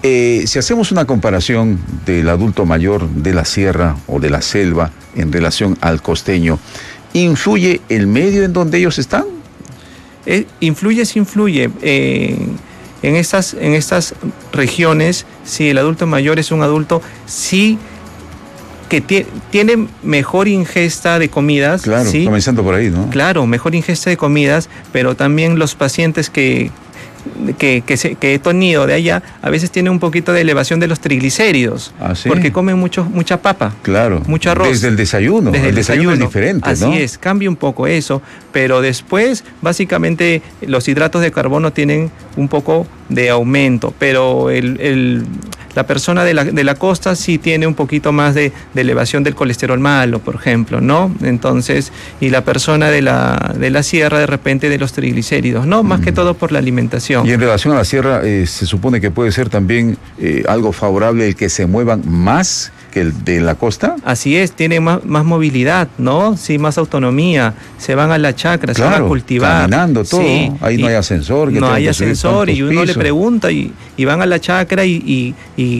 Si hacemos una comparación del adulto mayor de la sierra o de la selva en relación al costeño, ¿influye el medio en donde ellos están? Influye, sí influye. En estas regiones, si el adulto mayor es un adulto, sí que tiene mejor ingesta de comidas. Claro, ¿sí? Comenzando por ahí, ¿no? Claro, mejor ingesta de comidas, pero también los pacientes que he tenido de allá, a veces tienen un poquito de elevación de los triglicéridos, ¿Ah, sí? porque comen mucha papa, claro, mucho arroz. Desde el desayuno, Desde el desayuno es diferente, así ¿no? Así es, cambia un poco eso, pero después, básicamente, los hidratos de carbono tienen un poco de aumento, pero la persona de la costa sí tiene un poquito más de elevación del colesterol malo, por ejemplo, ¿no? Entonces, y la persona de la sierra, de repente, de los triglicéridos, ¿no? Más que todo por la alimentación. Y en relación a la sierra, se supone que puede ser también algo favorable el que se muevan más que el de la costa. Así es, tiene más movilidad, ¿no? Sí, más autonomía, se van a la chacra, claro, se van a cultivar. Caminando todo, sí, ahí no hay ascensor. No hay ascensor y uno le pregunta y van a la chacra y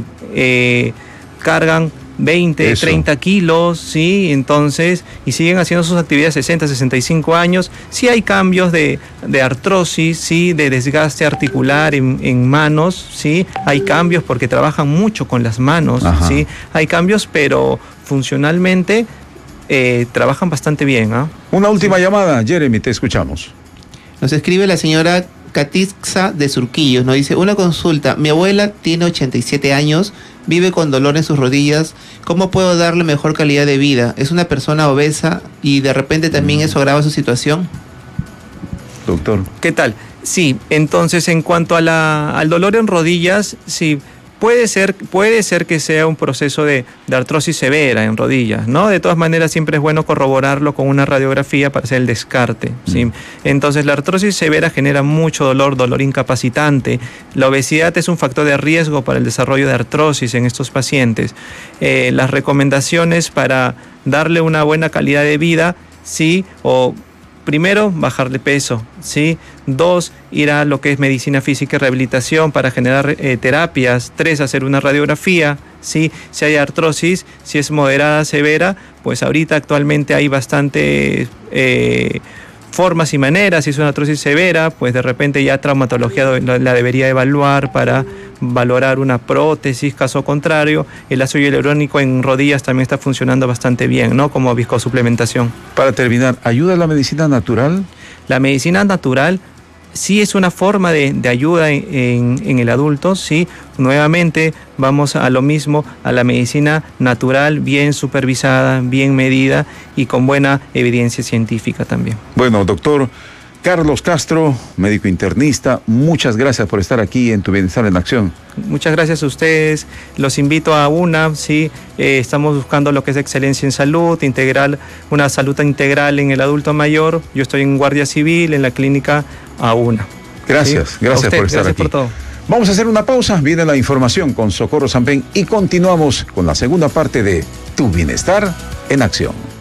cargan 20, 30 kilos, ¿sí? Entonces, y siguen haciendo sus actividades 60, 65 años. Sí hay cambios de artrosis, ¿sí? De desgaste articular en manos, ¿sí? Hay cambios porque trabajan mucho con las manos, ¿sí? Hay cambios, pero funcionalmente trabajan bastante bien, ¿eh? Una última llamada, Jeremy, te escuchamos. Nos escribe la señora Catixa de Surquillos, nos dice, una consulta, mi abuela tiene 87 años, vive con dolor en sus rodillas, ¿cómo puedo darle mejor calidad de vida? Es una persona obesa y de repente también eso agrava su situación. Doctor. ¿Qué tal? Sí, entonces en cuanto al dolor en rodillas, sí, puede ser que sea un proceso de artrosis severa en rodillas, ¿no? De todas maneras, siempre es bueno corroborarlo con una radiografía para hacer el descarte, ¿sí? Entonces, la artrosis severa genera mucho dolor incapacitante. La obesidad es un factor de riesgo para el desarrollo de artrosis en estos pacientes. Las recomendaciones para darle una buena calidad de vida, ¿sí? Primero, bajar de peso, ¿sí? 2, ir a lo que es medicina física y rehabilitación para generar terapias. 3, hacer una radiografía, ¿sí? Si hay artrosis, si es moderada, severa, pues ahorita actualmente hay bastantes formas y maneras. Si es una artrosis severa, pues de repente ya traumatología la debería evaluar para valorar una prótesis. Caso contrario, el ácido hialurónico en rodillas también está funcionando bastante bien, ¿no? Como viscosuplementación. Para terminar, ¿ayuda la medicina natural? La medicina natural sí es una forma de ayuda en el adulto, sí. Nuevamente vamos a lo mismo, a la medicina natural, bien supervisada, bien medida y con buena evidencia científica también. Bueno, doctor Carlos Castro, médico internista, muchas gracias por estar aquí en Tu Bienestar en Acción. Muchas gracias a ustedes, los invito a UNA, ¿sí? Estamos buscando lo que es excelencia en salud, una salud integral en el adulto mayor. Yo estoy en Guardia Civil, en la clínica AUNA. Gracias, ¿sí? Gracias por estar aquí. Por todo. Vamos a hacer una pausa, viene la información con Socorro Sampen y continuamos con la segunda parte de Tu Bienestar en Acción.